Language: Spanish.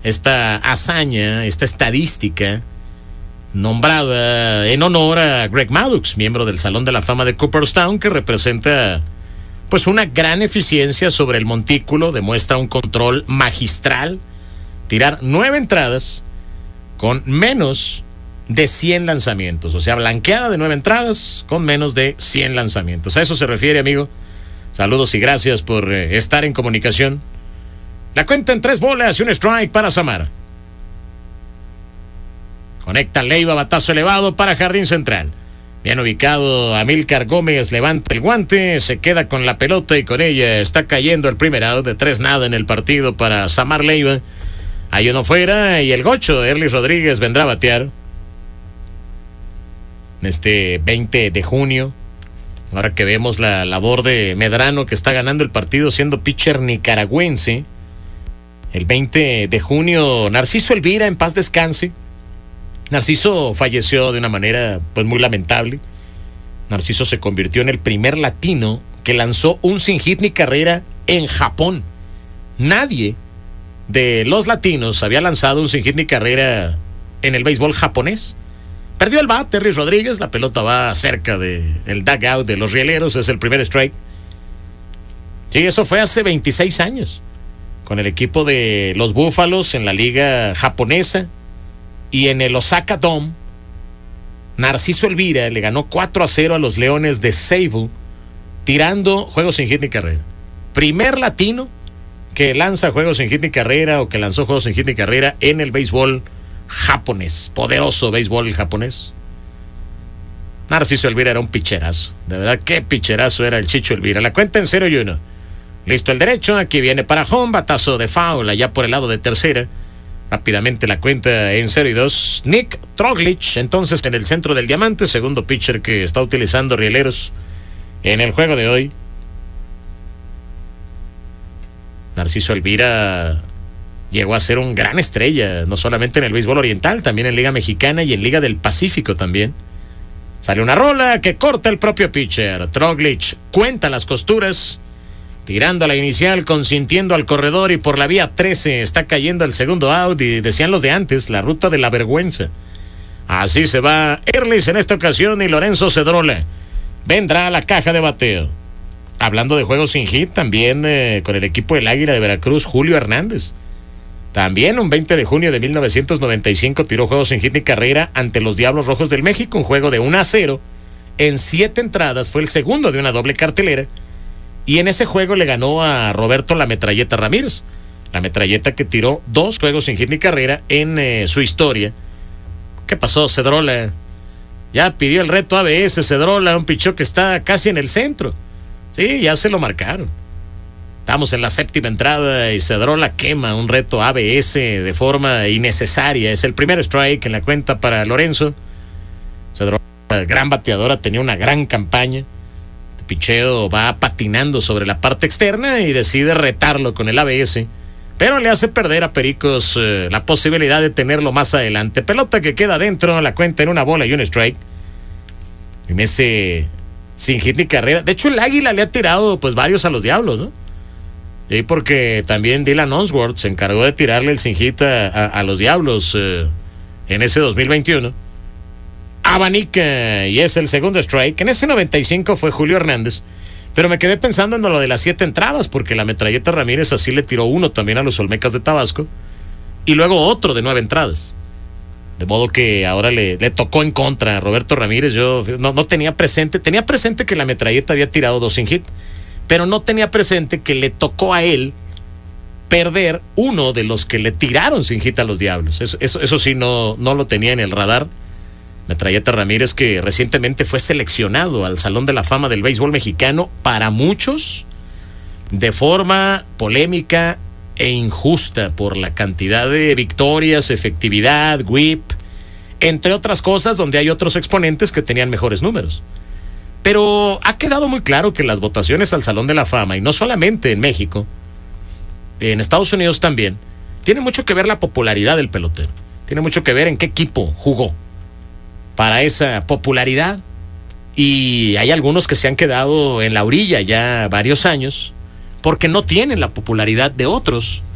esta hazaña, esta estadística nombrada en honor a Greg Maddux, miembro del Salón de la Fama de Cooperstown, que representa pues una gran eficiencia sobre el montículo, demuestra un control magistral, tirar 9 entradas con menos de 100 lanzamientos, o sea, blanqueada de 9 entradas con menos de 100 lanzamientos. A eso se refiere, amigo. Saludos y gracias por estar en comunicación. La cuenta en 3 bolas y un strike para Samara. Conecta Leiva, batazo elevado para Jardín Central. Bien ubicado, Amílcar Gómez levanta el guante, se queda con la pelota y con ella está cayendo el primer out de 3-0 en el partido para Samar Leiva. Hay uno fuera y el gocho de Erlis Rodríguez vendrá a batear en este 20 de junio. Ahora que vemos la labor de Medrano, que está ganando el partido siendo pitcher nicaragüense. El 20 de junio, Narciso Elvira, en paz descanse. Narciso falleció de una manera pues muy lamentable. Narciso se convirtió en el primer latino que lanzó un sin hit ni carrera en Japón. Nadie de los latinos había lanzado un sin hit ni carrera en el béisbol japonés. Perdió el bat Erlis Rodríguez, la pelota va cerca del dugout de los rieleros, es el primer strike. Sí, eso fue hace 26 años, con el equipo de los Búfalos en la liga japonesa. Y en el Osaka Dome, Narciso Elvira le ganó 4-0 a los Leones de Seibu, tirando juegos sin hit ni carrera. Primer latino que lanza juegos sin hit ni carrera o que lanzó juegos sin hit ni carrera en el béisbol japonés. Poderoso béisbol japonés. Narciso Elvira era un picherazo. De verdad, qué picherazo era el Chicho Elvira. La cuenta en 0-1. Listo el derecho, aquí viene para home, batazo de foul allá por el lado de tercera. Rápidamente la cuenta en 0-2. Nick Troglich, entonces en el centro del diamante, segundo pitcher que está utilizando Rieleros en el juego de hoy. Narciso Elvira llegó a ser un gran estrella, no solamente en el béisbol oriental, también en Liga Mexicana y en Liga del Pacífico también. Sale una rola que corta el propio pitcher. Troglich cuenta las costuras, tirando a la inicial, consintiendo al corredor y por la vía 13 está cayendo el segundo out y decían los de antes, la ruta de la vergüenza. Así se va Erlis en esta ocasión y Lorenzo Cedrola vendrá a la caja de bateo. Hablando de juegos sin hit, también con el equipo del Águila de Veracruz, Julio Hernández. También un 20 de junio de 1995 tiró juegos sin hit ni carrera ante los Diablos Rojos del México, un juego de 1-0 en 7 entradas, fue el segundo de una doble cartelera. Y en ese juego le ganó a Roberto La Metralleta Ramírez. La Metralleta que tiró 2 juegos sin hit ni carrera en su historia. ¿Qué pasó, Cedrola? Ya pidió el reto ABS, Cedrola, un pichó que está casi en el centro. Sí, ya se lo marcaron. Estamos en la 7ª entrada y Cedrola quema un reto ABS de forma innecesaria. Es el primer strike en la cuenta para Lorenzo. Cedrola, gran bateadora, tenía una gran campaña. Picheo va patinando sobre la parte externa y decide retarlo con el ABS, pero le hace perder a Pericos la posibilidad de tenerlo más adelante. Pelota que queda dentro, la cuenta en 1 bola y un strike. En ese sin hit ni carrera. De hecho, el Águila le ha tirado pues varios a los Diablos, ¿no? Y porque también Dylan Onsworth se encargó de tirarle el sin hit a los Diablos en ese 2021. Abanica y es el segundo strike. En ese 95 fue Julio Hernández, pero me quedé pensando en lo de las 7 entradas, porque la Metralleta Ramírez así le tiró uno también a los Olmecas de Tabasco y luego otro de 9 entradas, de modo que ahora le tocó en contra a Roberto Ramírez. Yo no tenía presente que la Metralleta había tirado 2 sin hit, pero no tenía presente que le tocó a él perder uno de los que le tiraron sin hit a los Diablos. Eso sí no lo tenía en el radar. Metralleta Ramírez, que recientemente fue seleccionado al Salón de la Fama del Béisbol Mexicano, para muchos de forma polémica e injusta por la cantidad de victorias, efectividad, whip, entre otras cosas, donde hay otros exponentes que tenían mejores números. Pero ha quedado muy claro que las votaciones al Salón de la Fama, y no solamente en México, en Estados Unidos también, tiene mucho que ver la popularidad del pelotero, tiene mucho que ver en qué equipo jugó para esa popularidad, y hay algunos que se han quedado en la orilla ya varios años porque no tienen la popularidad de otros